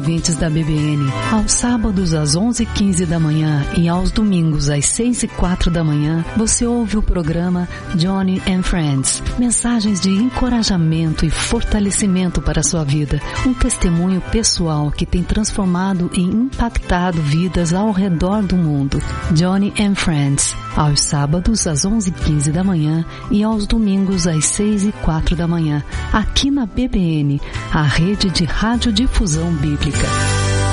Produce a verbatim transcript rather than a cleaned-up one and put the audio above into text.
ouvintes da B B N. Aos sábados às onze e quinze da manhã e aos domingos às seis e quatro da manhã, você ouve o programa Johnny and Friends. Mensagens de encorajamento e fortalecimento para a sua vida. Um testemunho pessoal que tem transformado e impactado vidas ao redor do mundo. Johnny and Friends. Aos sábados às onze e quinze da manhã e aos domingos às seis e quatro da manhã. Aqui na B B N, a rede de radiodifusão bíblica.